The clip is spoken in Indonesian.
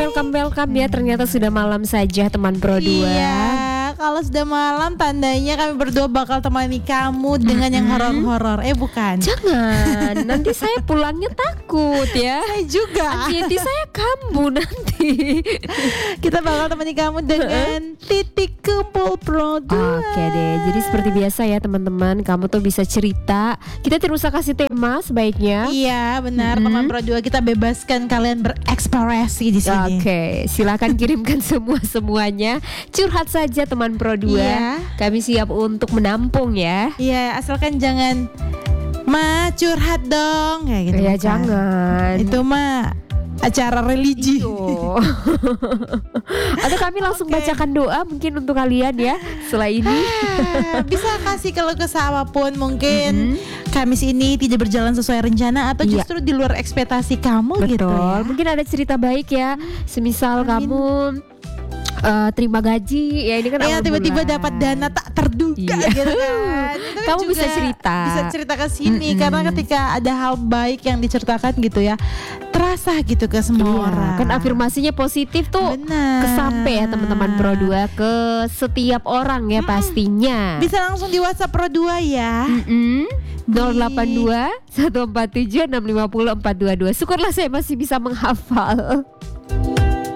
welcome ya. Ternyata sudah malam saja teman Pro 2. Iya, kalau sudah malam tandanya kami berdua bakal temani kamu dengan yang horor-horor. Bukan. Jangan, nanti saya pulangnya takut ya. Saya juga. Anxiety saya kambuh nanti. Kita bakal temani kamu dengan titik kumpul Pro 2. Oke deh, jadi seperti biasa ya teman-teman, kamu tuh bisa cerita. Kita tidak usah kasih tema sebaiknya. Iya, benar teman Pro 2, kita bebaskan kalian berekspresi di sini. Oke, silakan kirimkan semuanya. Curhat saja teman Pro 2. Iya. Kami siap untuk menampung ya. Iya, asalkan jangan curhat dong kayak gitu. Ya bukan. jangan. Itu mah acara religi. Atau kami langsung bacakan doa mungkin untuk kalian ya setelah ini. Bisa kasih kalau kesah apapun mungkin Kamis ini tidak berjalan sesuai rencana atau justru di luar ekspektasi kamu. Betul. Gitu ya. Mungkin ada cerita baik ya. Semisal kamu terima gaji ya, ini kan awal tiba-tiba bulan. dapat dana tak terduga gitu kan. Itu Kamu juga bisa cerita ke sini karena ketika ada hal baik yang diceritakan gitu ya, terasa gitu ke semua orang. Kan afirmasinya positif tuh. Benar. Kesampe ya teman-teman Pro 2 ke setiap orang ya pastinya. Bisa langsung di WhatsApp Pro 2 ya. 082 147 650 422. Syukurlah saya masih bisa menghafal.